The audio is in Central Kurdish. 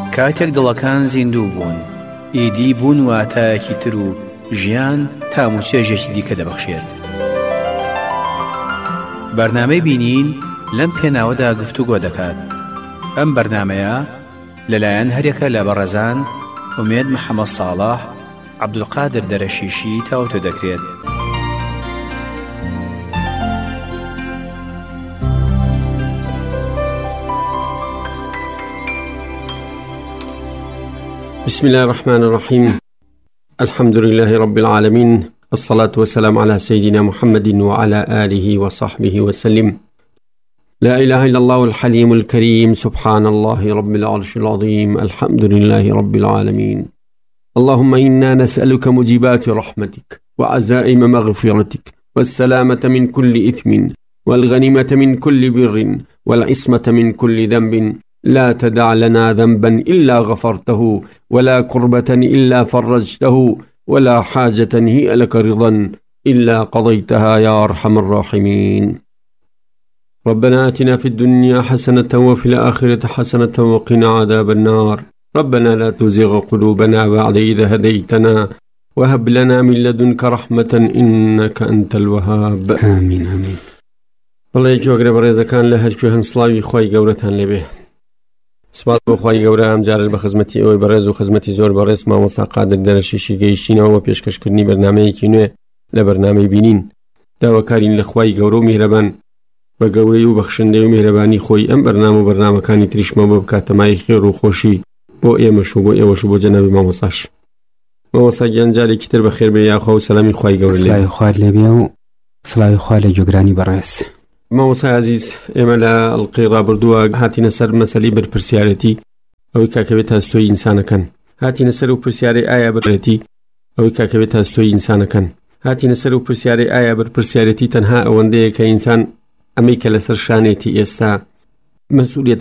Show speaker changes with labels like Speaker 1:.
Speaker 1: کاتێک دڵەکان زیندوو بوون ئیدی بوون واتایەکی تر و ژیان تاموچێژێکی دیکە دەبەخشێت. بەرنامەی بینین لەم پێناوەدا گفتوگۆ دەکات. ئەم بەرنامەیە لەلایەن هەرێکە لە بەڕێزان ئومێد محەممەد ساڵح، عەبدولقادر دەرەشیشی تاوتۆ دەکرێت.
Speaker 2: بسم الله الرحمن الرحيم. الحمد لله رب العالمين، الصلاة والسلام على سيدنا محمد وعلى آله وصحبه وسلم. لا إله إلا الله الحليم الكريم، سبحان الله رب العرش العظيم، الحمد لله رب العالمين. اللهم إنا نسألك موجبات رحمتك وعزائم مغفرتك والسلامة من كل إثم والغنيمة من كل بر والعصمة من كل ذنب. لا تدع لنا ذنبا إلا غفرته ولا كربة إلا فرجته ولا حاجة هي لك رضا إلا قضيتها يا أرحم الراحمين. ربنا آتنا في الدنيا حسنة وفي الآخرة حسنة وقنا عذاب النار. ربنا لا تزغ قلوبنا بعد إذا هديتنا وهب لنا من لدنك رحمة إنك أنت الوهاب.
Speaker 3: آمين آمين.
Speaker 2: والله جوگرە بەڕێزەکان لە هەر کوێ هەنسڵاوی خۆی گەورەتان لێبێ. سپاس بۆ خۆی گەورە ئەم جارش بە خزمەتی ئەوەی بەڕێز و خزمەتی زۆر بەڕێز مامۆستا قادر دەرەشیشی گەیشتینەوە بە پێشکەشکردنی بەرنامەیەکی نوێ لە بەرنامەی بینین. داواکارین لە خوای گەورە و میهرەبان بە گەورەی و بەخشندەی و میهرەبانی خۆی ئەم بەرنامە و بەرنامەکانی تریشمە بۆ بکاتەمای خێر و خۆشی بۆ ئێمەش و بۆ ئێوەش و بۆ جەنابی مامۆستاش. مامۆستا گیان جارێکی تر بەخێر بێ یاخوا و سەلامی خوای گەورە لێ.
Speaker 3: سڵاوی خوار لێبێ و سڵاوی خوار لە جۆگرانی بەڕێز.
Speaker 2: مامۆستا عەزیز، ئێمە لە ئەڵقەی ڕابردووە هاتینە سەر مەسەلەی بەرپرسیارەتی ئەوەی کاکەوێت هەستۆی ئینسانەکەن. هاتینە سەر و پرسیارەی ئایا بەرپرسیارەتی ئەوەی کاکەوێت هەستۆی ئینسانەکەن. هاتینە سەر و پرسیارەی ئایا بەرپرسیارەتی تەنها ئەوەندەیە کە ئینسان ئەمەی کە لەسەر شانێتی ئێستا مەسئولیت